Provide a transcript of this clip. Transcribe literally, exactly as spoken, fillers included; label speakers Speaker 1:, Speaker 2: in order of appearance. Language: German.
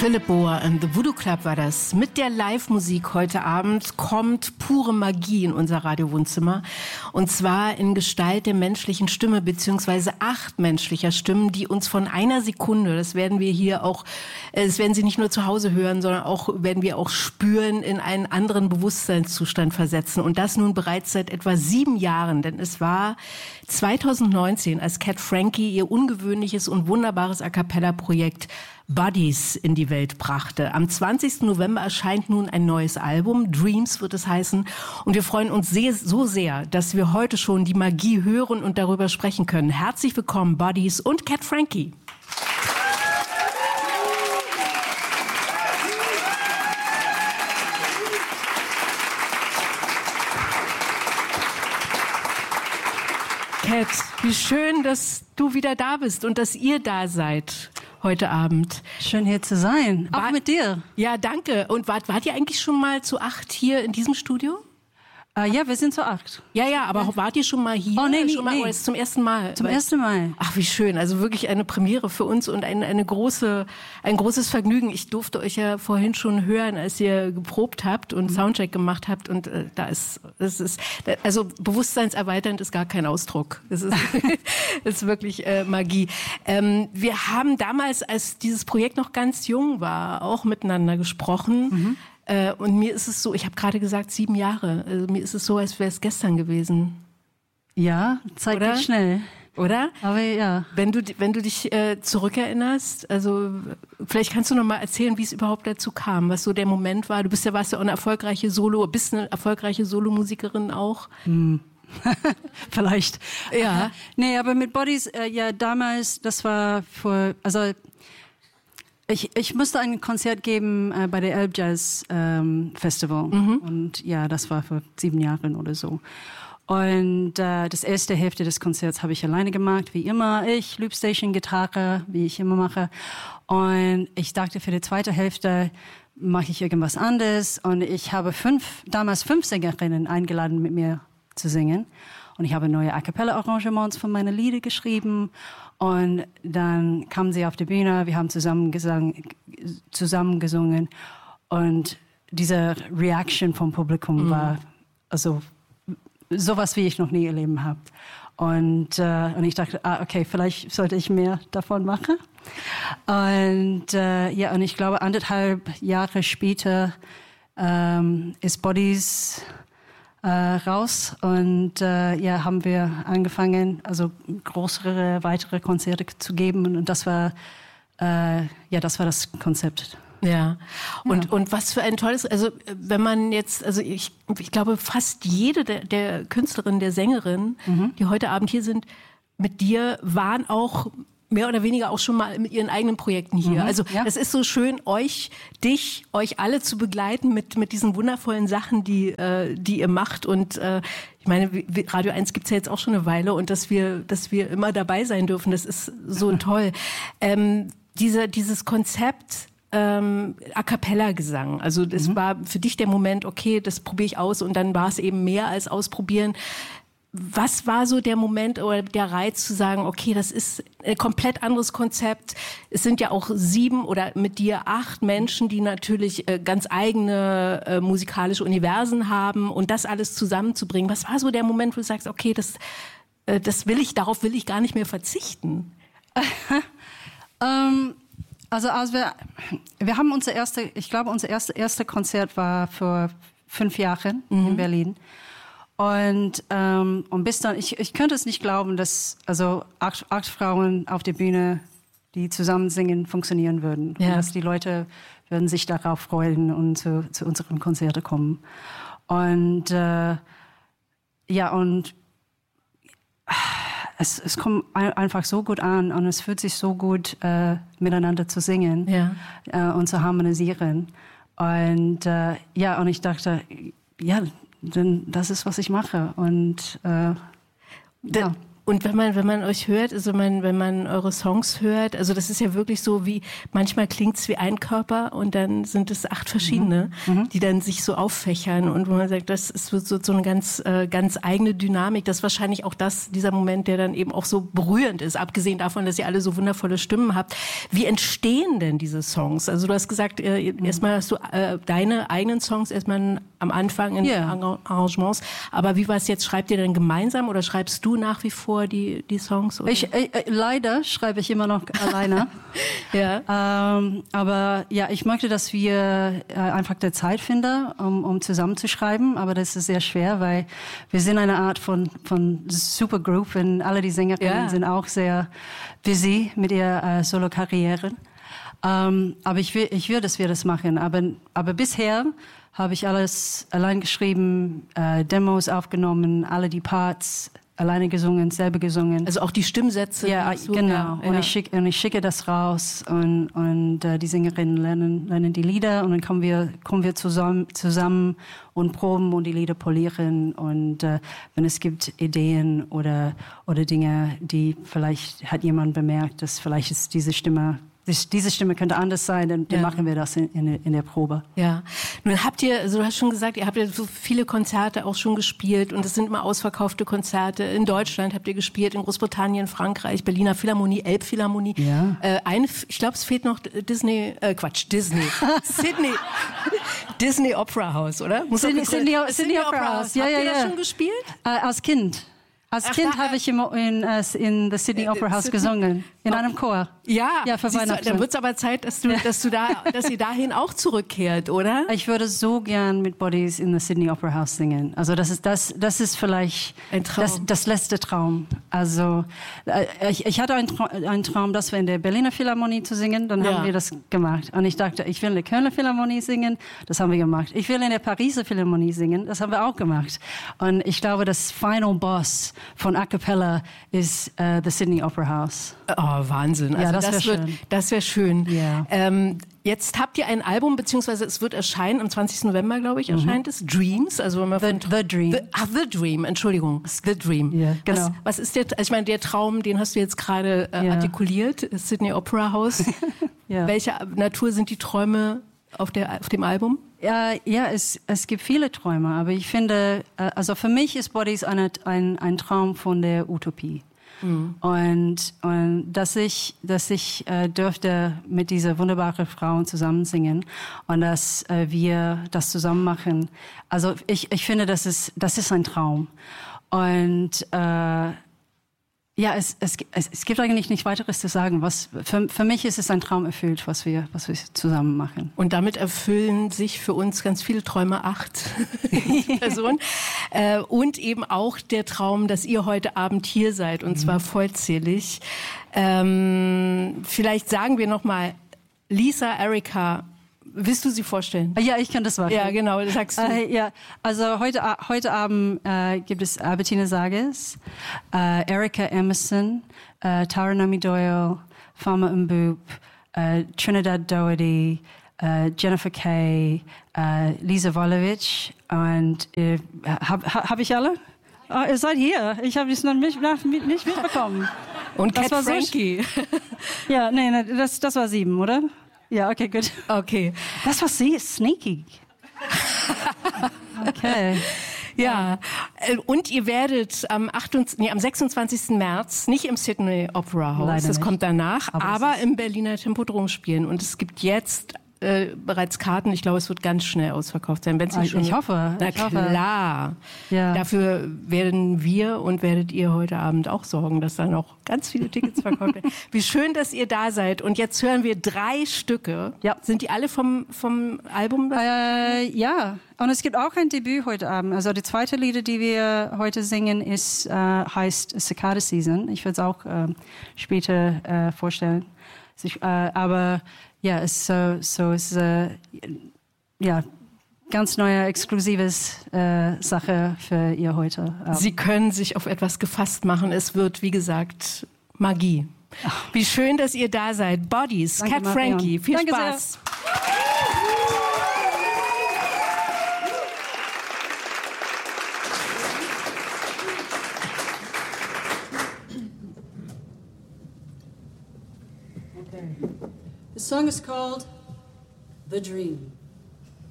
Speaker 1: Philip Bohr and the Voodoo Club war das. Mit der Live-Musik heute Abend kommt pure Magie in unser Radiowohnzimmer. Und zwar in Gestalt der menschlichen Stimme, beziehungsweise acht menschlicher Stimmen, die uns von einer Sekunde, das werden wir hier auch, das werden Sie nicht nur zu Hause hören, sondern auch, werden wir auch spüren, in einen anderen Bewusstseinszustand versetzen. Und das nun bereits seit etwa sieben Jahren. Denn es war zweitausendneunzehn, als Cat Frankie ihr ungewöhnliches und wunderbares A-Cappella-Projekt Buddies in die Welt brachte. Am zwanzigsten November erscheint nun ein neues Album, Dreams wird es heißen. Und wir freuen uns sehr, so sehr, dass wir heute schon die Magie hören und darüber sprechen können. Herzlich willkommen, Buddies und Cat Frankie. Cat, wie schön, dass du wieder da bist und dass ihr da seid heute Abend.
Speaker 2: Schön hier zu sein, auch
Speaker 1: War,
Speaker 2: mit dir.
Speaker 1: Ja, danke. Und wart, wart ihr eigentlich schon mal zu acht hier in diesem Studio?
Speaker 2: Uh, ja, wir sind zu acht.
Speaker 1: Ja, ja, aber ja. Wart ihr schon mal hier?
Speaker 2: Oh, nee, nee,
Speaker 1: schon mal,
Speaker 2: nee.
Speaker 1: Oder ist es zum ersten Mal?
Speaker 2: Zum Weil, ersten Mal.
Speaker 1: Ach, wie schön. Also wirklich eine Premiere für uns und eine, eine große, ein großes Vergnügen. Ich durfte euch ja vorhin schon hören, als ihr geprobt habt und mhm. Soundcheck gemacht habt. Und äh, da ist, es ist, also bewusstseinserweiternd ist gar kein Ausdruck. Es ist, ist wirklich äh, Magie. Ähm, wir haben damals, als dieses Projekt noch ganz jung war, auch miteinander gesprochen. Mhm. Äh, und mir ist es so, ich habe gerade gesagt, sieben Jahre. Also mir ist es so, als wäre es gestern gewesen.
Speaker 2: Ja, Zeit
Speaker 1: Oder?
Speaker 2: geht schnell.
Speaker 1: Oder?
Speaker 2: Aber ja.
Speaker 1: Wenn du, wenn du dich äh, zurückerinnerst, also vielleicht kannst du noch mal erzählen, wie es überhaupt dazu kam, was so der Moment war. Du bist ja, warst ja auch eine erfolgreiche Solo, bist eine erfolgreiche Solomusikerin auch.
Speaker 2: Hm. Vielleicht.
Speaker 1: Ja.
Speaker 2: Nee, aber mit Buddies, äh, ja, damals, das war vor, also Ich, ich musste ein Konzert geben äh, bei der Elb Jazz ähm, Festival. Mhm. Und ja, das war vor sieben Jahren oder so. Und äh, das erste Hälfte des Konzerts habe ich alleine gemacht, wie immer. Ich, Loopstation, Gitarre, wie ich immer mache. Und ich dachte, für die zweite Hälfte mache ich irgendwas anderes. Und ich habe fünf, damals fünf Sängerinnen eingeladen, mit mir zu singen. Und ich habe neue A-Cappella-Arrangements von meinen Lieder geschrieben. Und dann kamen sie auf die Bühne, wir haben zusammen, gesang, zusammen gesungen. Und diese Reaction vom Publikum mhm. war also sowas, wie ich noch nie erlebt habe. Und, äh, und ich dachte, ah, okay, vielleicht sollte ich mehr davon machen. Und, äh, ja, und ich glaube, anderthalb Jahre später ähm, ist Buddies Äh, raus und äh, ja, haben wir angefangen, also größere, weitere Konzerte zu geben und das war äh, ja, das war das Konzept.
Speaker 1: Ja. Und,
Speaker 2: ja.
Speaker 1: und was für ein tolles, also wenn man jetzt, also ich, ich glaube fast jede der, der Künstlerinnen, der Sängerinnen, mhm. die heute Abend hier sind, mit dir waren auch mehr oder weniger auch schon mal mit ihren eigenen Projekten hier. Mhm, also ja. Es ist so schön, euch, dich, euch alle zu begleiten mit mit diesen wundervollen Sachen, die äh, die ihr macht. Und äh, ich meine, Radio eins gibt's ja jetzt auch schon eine Weile und dass wir dass wir immer dabei sein dürfen, das ist so toll. Ähm, diese, dieses Konzept ähm, A-Cappella-Gesang, also das mhm. war für dich der Moment, okay, das probiere ich aus und dann war es eben mehr als ausprobieren. Was war so der Moment oder der Reiz zu sagen, okay, das ist ein komplett anderes Konzept. Es sind ja auch sieben oder mit dir acht Menschen, die natürlich äh, ganz eigene äh, musikalische Universen haben und das alles zusammenzubringen. Was war so der Moment, wo du sagst, okay, das, äh, das will ich, darauf will ich gar nicht mehr verzichten?
Speaker 2: ähm, also, also wir, wir haben unser erste, ich glaube, unser erste, erste Konzert war vor fünf Jahren mhm. in Berlin. Und, ähm, und bis dann, ich, ich könnte es nicht glauben, dass also acht, acht Frauen auf der Bühne, die zusammen singen, funktionieren würden. Ja. Und dass die Leute würden sich darauf freuen und zu, zu unseren Konzerten kommen. Und äh, ja, und es, es kommt einfach so gut an und es fühlt sich so gut, äh, miteinander zu singen ja. äh, und zu harmonisieren. Und äh, ja, und ich dachte, ja, denn das ist, was ich mache. Und äh,
Speaker 1: ja. Und wenn man, wenn man euch hört, also man, wenn man eure Songs hört, also das ist ja wirklich so wie, manchmal klingt es wie ein Körper und dann sind es acht verschiedene, mhm. die dann sich so auffächern und wo man sagt, das ist so, so eine ganz, äh, ganz eigene Dynamik. Das ist wahrscheinlich auch das, dieser Moment, der dann eben auch so berührend ist, abgesehen davon, dass ihr alle so wundervolle Stimmen habt. Wie entstehen denn diese Songs? Also du hast gesagt, äh, mhm. erstmal hast du äh, deine eigenen Songs erstmal am Anfang in yeah. Arrangements, aber wie war es jetzt? Schreibt ihr denn gemeinsam oder schreibst du nach wie vor die, die Songs? Oder?
Speaker 2: Ich, äh, leider schreibe ich immer noch alleine.
Speaker 1: ja.
Speaker 2: Ähm, aber ja, ich möchte, dass wir äh, einfach der Zeit finden, um, um zusammen zu schreiben. Aber das ist sehr schwer, weil wir sind eine Art von, von Supergroup und alle die Sängerinnen ja. sind auch sehr busy mit ihrer äh, Solo-Karriere. Ähm, aber ich will, ich will, dass wir das machen. Aber, aber bisher habe ich alles allein geschrieben, äh, Demos aufgenommen, alle die Parts alleine gesungen, selber gesungen.
Speaker 1: Also auch die Stimmsätze?
Speaker 2: Ja, so, genau. Ja, und, ja. Ich schick, und ich schicke das raus und, und äh, die Sängerinnen lernen, lernen die Lieder und dann kommen wir, kommen wir zusammen, zusammen und proben und die Lieder polieren. Und äh, wenn es gibt Ideen oder, oder Dinge, die vielleicht hat jemand bemerkt, dass vielleicht ist diese Stimme diese Stimme könnte anders sein, dann, dann ja. machen wir das in, in, in der Probe.
Speaker 1: Ja. Nun habt ihr, also du hast schon gesagt, ihr habt ja so viele Konzerte auch schon gespielt und es sind immer ausverkaufte Konzerte. In Deutschland habt ihr gespielt, in Großbritannien, Frankreich, Berliner Philharmonie, Elbphilharmonie. Ja. Äh, eine, ich glaube, es fehlt noch Disney, äh, Quatsch, Disney, Sydney, Disney Opera House, oder?
Speaker 2: Muss Sydney, Sydney, Sydney, Sydney Opera House. Ja,
Speaker 1: habt
Speaker 2: ja,
Speaker 1: ihr
Speaker 2: ja.
Speaker 1: das schon gespielt?
Speaker 2: Äh, als Kind. Als Ach, Kind habe ich immer in, uh, in the Sydney Opera House Sydney. gesungen, in einem Chor.
Speaker 1: Ja,
Speaker 2: ja für Weihnachten.
Speaker 1: Du, dann wird es aber Zeit, dass du, ja. dass du da, dass ihr dahin auch zurückkehrt, oder?
Speaker 2: Ich würde so gern mit Bodies in the Sydney Opera House singen. Also das ist das, das ist vielleicht
Speaker 1: ein Traum.
Speaker 2: Das, das letzte Traum. Also ich, ich hatte einen Traum, einen Traum, das war in der Berliner Philharmonie zu singen. Dann ja. haben wir das gemacht. Und ich dachte, ich will in der Kölner Philharmonie singen. Das haben wir gemacht. Ich will in der Pariser Philharmonie singen. Das haben wir auch gemacht. Und ich glaube, das Final Boss von A Cappella ist uh, the Sydney Opera House.
Speaker 1: Oh, Wahnsinn. Also
Speaker 2: ja, das,
Speaker 1: das
Speaker 2: wäre
Speaker 1: schön.
Speaker 2: Schön.
Speaker 1: Das wäre schön.
Speaker 2: Yeah.
Speaker 1: Ähm, jetzt habt ihr ein Album, beziehungsweise es wird erscheinen, am zwanzigsten November, glaube ich, erscheint mhm. es, Dreams. Also wenn man
Speaker 2: the,
Speaker 1: von,
Speaker 2: the Dream.
Speaker 1: The, ah, The Dream, Entschuldigung, The Dream.
Speaker 2: Yeah, genau.
Speaker 1: Was, was ist der, also ich meine, der Traum, den hast du jetzt gerade äh, yeah. artikuliert, Sydney Opera House. yeah. Welche Natur sind die Träume auf, der, auf dem Album?
Speaker 2: Ja, ja es, es gibt viele Träume, aber ich finde, also für mich ist Bodies eine, ein, ein Traum von der Utopie. Mhm. Und, und dass ich, dass ich äh, dürfte mit dieser wunderbaren Frau zusammen singen und dass äh, wir das zusammen machen. Also ich, ich finde, das ist, das ist ein Traum. Und äh, ja, es, es, es, es gibt eigentlich nichts weiteres zu sagen. Was, für, für mich ist es ein Traum erfüllt, was wir, was wir zusammen machen.
Speaker 1: Und damit erfüllen sich für uns ganz viele Träume, acht Personen. äh, und eben auch der Traum, dass ihr heute Abend hier seid, und mhm. zwar vollzählig. Ähm, vielleicht sagen wir noch mal, Lisa, Erika, willst du sie vorstellen?
Speaker 2: Ja, ich kann das machen.
Speaker 1: Ja, genau, das sagst du.
Speaker 2: Äh, ja, also heute, heute Abend äh, gibt es Albertina Sages, äh, Erika Emerson, äh, Taranaki Doyle, Fama Mbub, äh, Trinidad Doherty, äh, Jennifer Kay, äh, Lisa Wolovic und äh, habe hab ich alle? Oh, ihr seid hier. Ich habe es noch nicht, nicht mitbekommen.
Speaker 1: Und Cat Frankie.
Speaker 2: So ja, nee, nee das, das war sieben, oder? Ja, okay, gut.
Speaker 1: Okay.
Speaker 2: Das war sie, sneaky. Okay.
Speaker 1: Ja, und ihr werdet am, achtundzwanzigsten, nee, am sechsundzwanzigsten März nicht im Sydney Opera House,
Speaker 2: Leider
Speaker 1: das
Speaker 2: nicht.
Speaker 1: kommt danach, aber, aber im Berliner Tempodrom spielen. Und es gibt jetzt äh, bereits Karten. Ich glaube, es wird ganz schnell ausverkauft sein. Wenn's nicht
Speaker 2: ich,
Speaker 1: schon,
Speaker 2: ich hoffe.
Speaker 1: Na
Speaker 2: ich
Speaker 1: klar.
Speaker 2: Hoffe. Ja.
Speaker 1: Dafür werden wir und werdet ihr heute Abend auch sorgen, dass da noch ganz viele Tickets verkauft werden. Wie schön, dass ihr da seid. Und jetzt hören wir drei Stücke.
Speaker 2: Ja.
Speaker 1: Sind die alle vom, vom Album?
Speaker 2: Äh, ja. Und es gibt auch ein Debüt heute Abend. Also die zweite Lieder, die wir heute singen, ist, äh, heißt Cicada Season. Ich werde es auch äh, später äh, vorstellen. Ich, äh, aber ja, es ist so, so es ist, äh, ja, ganz neue, exklusives äh, Sache für ihr heute. Abend.
Speaker 1: Sie können sich auf etwas gefasst machen. Es wird, wie gesagt, Magie. Ach. Wie schön, dass ihr da seid. Bodies, Danke, Cat Marion. Frankie. Viel
Speaker 2: Danke
Speaker 1: Spaß. Sehr.
Speaker 3: The song is called The Dream.